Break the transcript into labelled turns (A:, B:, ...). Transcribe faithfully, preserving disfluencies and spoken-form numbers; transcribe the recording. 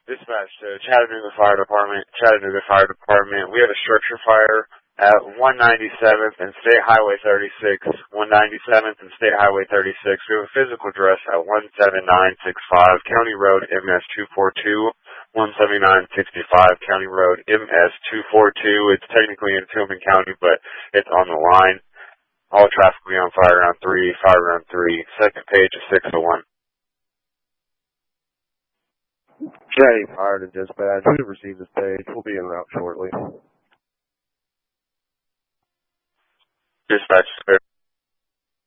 A: Dispatch to Chattanooga Fire Department. Chattanooga Fire Department. We have a structure fire at one ninety-seventh and State Highway thirty-six. one ninety-seventh and State Highway thirty-six. We have a physical address at one seven nine six five County Road M S two forty-two. one seven nine six five County Road M S two forty-two. It's technically in Tillman County, but it's on the line. All traffic will be on fire round three, fire round three. Second page of six oh one.
B: J, fire to dispatch. We've received this page. We'll be en route shortly.
A: Dispatch,